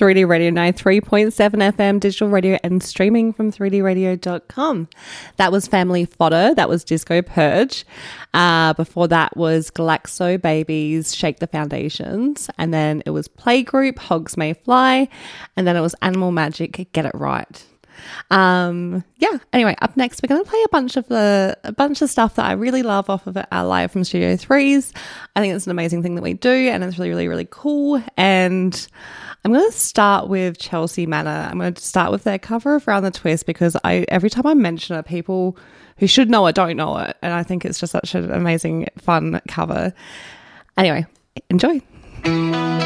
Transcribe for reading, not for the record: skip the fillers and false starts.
3D Radio 93.7 FM digital radio and streaming from 3dradio.com. That was Family Fodder. That was Disco Purge. Before that was Glaxo Babies, Shake the Foundations. And then it was Playgroup, Hogs May Fly. And then it was Animal Magic, Get It Right. Anyway, up next we're going to play a bunch of stuff that I really love off of our Live from Studio 3s. I think it's an amazing thing that we do, and it's really, really, really cool. And I'm going to start with Chelsea Manor. I'm going to start with their cover of Round the Twist, because every time I mention it, people who should know it don't know it, and I think it's just such an amazing, fun cover. Anyway, enjoy.